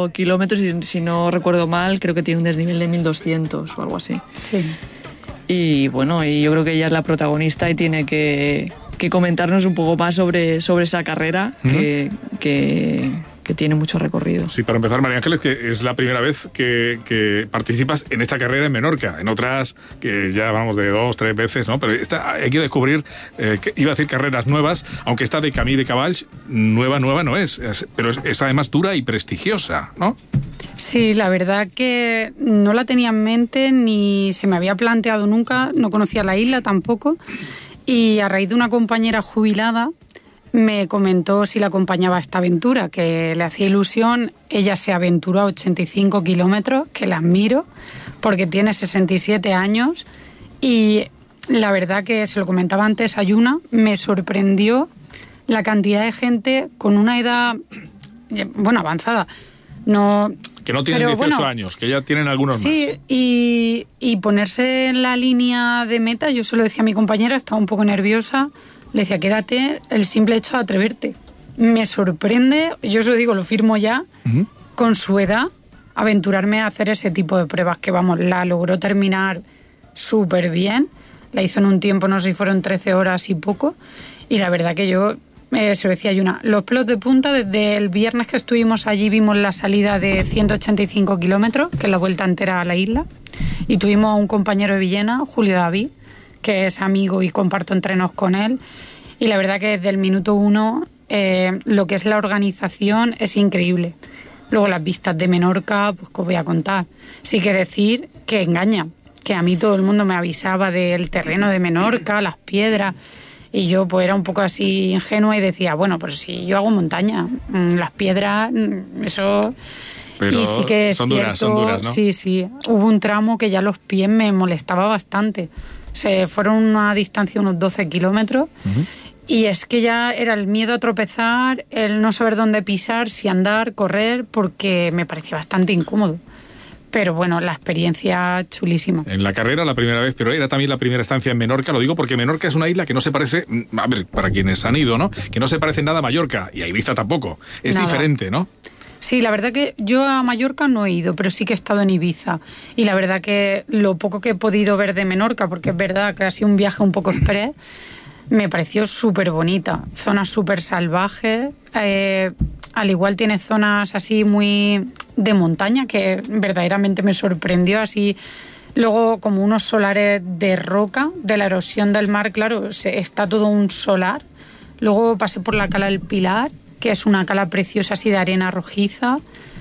1.000 kilómetros y si no recuerdo mal, creo que tiene un desnivel de 1.200 o algo así. Sí. Y bueno, y yo creo que ella es la protagonista y tiene que comentarnos un poco más sobre esa carrera que tiene mucho recorrido. Sí, para empezar, María Ángeles, que es la primera vez que participas en esta carrera en Menorca. En otras, que ya vamos de 2, 3 veces, ¿no? Pero esta hay que descubrir, iba a decir carreras nuevas, aunque esta de Camí de Cavalls, nueva no es, pero es además dura y prestigiosa, ¿no? Sí, la verdad que no la tenía en mente ni se me había planteado nunca, no conocía la isla tampoco, y a raíz de una compañera jubilada me comentó si la acompañaba a esta aventura, que le hacía ilusión. Ella se aventuró a 85 kilómetros, que la admiro, porque tiene 67 años. Y la verdad que, se lo comentaba antes a Yuna, me sorprendió la cantidad de gente con una edad, bueno, avanzada. No, que no tienen 18 años, que ya tienen algunos más. Sí, y ponerse en la línea de meta, yo se lo decía a mi compañera, estaba un poco nerviosa. Le decía, quédate, el simple hecho de atreverte. Me sorprende, yo os lo digo, lo firmo ya, con su edad, aventurarme a hacer ese tipo de pruebas, que vamos, la logró terminar súper bien. La hizo en un tiempo, no sé si fueron 13 horas y poco. Y la verdad que yo, se lo decía a Yuna, los pelos de punta, desde el viernes que estuvimos allí vimos la salida de 185 kilómetros, que es la vuelta entera a la isla. Y tuvimos a un compañero de Villena, Julio David, que es amigo y comparto entrenos con él, y la verdad que desde el minuto 1 lo que es la organización es increíble. Luego las vistas de Menorca, pues que os voy a contar. Sí que decir que engaña, que a mí todo el mundo me avisaba del terreno de Menorca, las piedras, y yo pues era un poco así ingenua y decía, bueno, pues si yo hago montaña, las piedras, eso... Pero y sí que son duras, ¿no? Sí, hubo un tramo que ya los pies me molestaba bastante. Se fueron una distancia unos 12 kilómetros y es que ya era el miedo a tropezar, el no saber dónde pisar, si andar, correr, porque me parecía bastante incómodo. Pero bueno, la experiencia chulísima. En la carrera la primera vez, pero era también la primera estancia en Menorca, lo digo porque Menorca es una isla que no se parece, a ver, para quienes han ido, ¿no? Que no se parece nada a Mallorca, y a Ibiza tampoco. Es nada. Diferente, ¿no? Sí, la verdad que yo a Mallorca no he ido, pero sí que he estado en Ibiza. Y la verdad que lo poco que he podido ver de Menorca, porque es verdad que ha sido un viaje un poco express, me pareció súper bonita. Zonas súper salvajes. Al igual tiene zonas así muy de montaña, que verdaderamente me sorprendió. Así, luego como unos solares de roca, de la erosión del mar, claro, está todo un solar. Luego pasé por la Cala del Pilar, que es una cala preciosa así de arena rojiza.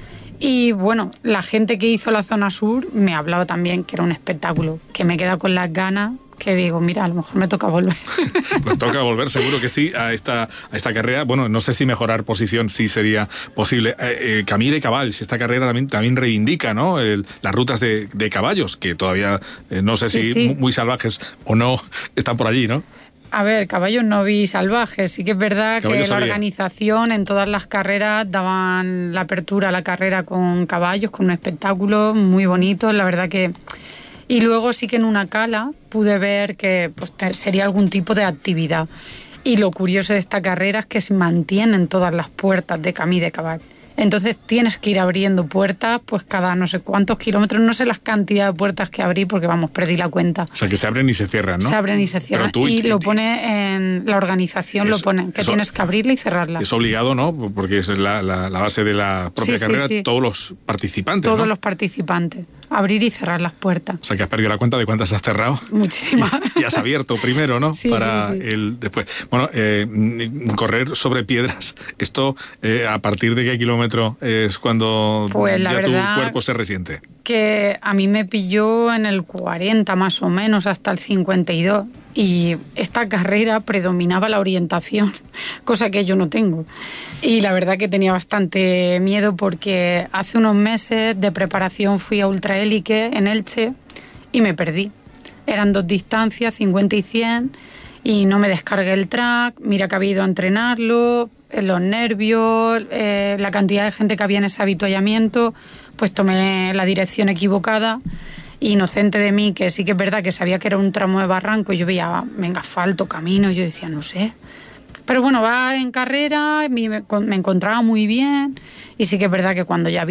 Y bueno, la gente que hizo la zona sur me ha hablado también que era un espectáculo, que me he quedado con las ganas, que digo, mira, a lo mejor me toca volver. Pues toca volver, seguro que sí, a esta carrera. Bueno, no sé si mejorar posición sí sería posible. Camí de Cavalls, esta carrera también reivindica, ¿no? Las rutas de caballos, que todavía no sé si muy salvajes o no están por allí, ¿no? A ver, caballos no vi salvajes. Sí que es verdad que la organización en todas las carreras daban la apertura a la carrera con caballos, con un espectáculo muy bonito, la verdad que... Y luego sí que en una cala pude ver que pues, sería algún tipo de actividad. Y lo curioso de esta carrera es que se mantienen todas las puertas de Camí de Cavalls. Entonces tienes que ir abriendo puertas, pues cada no sé cuántos kilómetros, no sé las cantidades de puertas que abrí porque vamos, perdí la cuenta. O sea, que se abren y se cierran, ¿no? Se abren y se cierran. Y lo pone en la organización, lo pone, que tienes que abrirla y cerrarla. Es obligado, ¿no? Porque es la base de la propia carrera, todos los participantes, todos ¿no? los participantes. Abrir y cerrar las puertas. O sea, que has perdido la cuenta de cuántas has cerrado. Muchísimas. Y has abierto primero, ¿no? Sí, para sí. el después. Bueno, correr sobre piedras, ¿esto a partir de qué kilómetro es cuando pues ya tu cuerpo se resiente? Que a mí me pilló en el 40 más o menos, hasta el 52. Y esta carrera predominaba la orientación, cosa que yo no tengo. Y la verdad que tenía bastante miedo porque hace unos meses de preparación fui a Ultraélite en Elche y me perdí. Eran 2 distancias, 50 y 100, y no me descargué el track. Mira que había ido a entrenarlo, los nervios, la cantidad de gente que había en ese avituallamiento, pues tomé la dirección equivocada. Inocente de mí, que sí que es verdad que sabía que era un tramo de barranco, y yo veía, venga, asfalto, camino, y yo decía, no sé. Pero bueno, va en carrera, me encontraba muy bien, y sí que es verdad que cuando ya vi